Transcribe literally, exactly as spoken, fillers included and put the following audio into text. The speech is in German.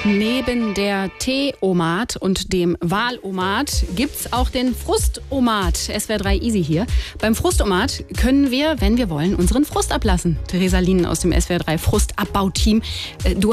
Neben der Tee-Omat und dem Wahlomat gibt's auch den Frustomat. S W R drei Easy hier. Beim Frustomat können wir, wenn wir wollen, unseren Frust ablassen. Theresa Lien aus dem S W R drei Frustabbauteam. Du